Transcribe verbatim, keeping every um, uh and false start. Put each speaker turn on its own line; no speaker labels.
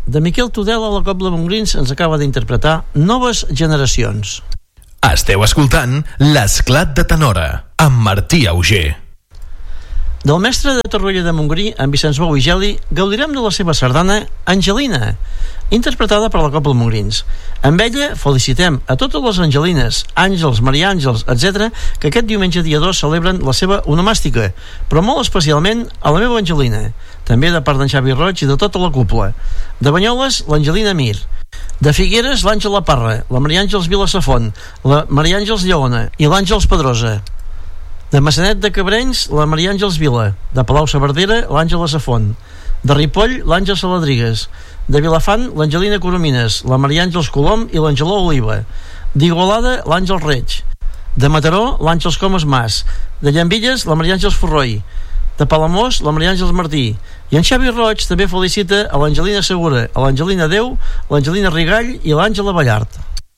de Miquel Tudela a la Cobla Montgrins ens acaba d'interpretar Noves Generacions.
Esteu escoltant l'Esclat de Tenora amb Martí Auger.
Del mestre de Torroella de Montgrí, en Vicenç Bou i Geli, gaudirem de la seva sardana Angelina, interpretada per la Cobla Montgrins. Amb ella felicitem a totes les angelines, àngels, mariàngels, etcètera, que aquest diumenge dia dos celebren la seva onomàstica, però molt especialment a la meva Angelina, també de part d'en Xavi Roig i de tota la cúpula. De Banyoles, l'Angelina Mir. De Figueres, l'Àngela Parra, la Maria Àngels Vilasafont, la Maria Àngels Lleona i l'Àngels Pedrosa. De Massanet de Cabrenys, la Maria Àngels Vila. De Palau-saverdera, l'Àngela Safont. De Ripoll, l'Àngel Saladrigues. De Vilafant, l'Angelina Coromines, la Maria Àngels Colom i l'Angeló Oliva. D'Igualada, l'Àngel Reig. De Mataró, l'Àngels Comas Mas. De Llambilles, la Maria Àngels Forroy. De Palamós, la Maria Àngels Martí. I en Xavi Roig també felicita a l'Angelina Segura, a l'Angelina Déu, l'Angelina Rigall i l'Àngela Ballart.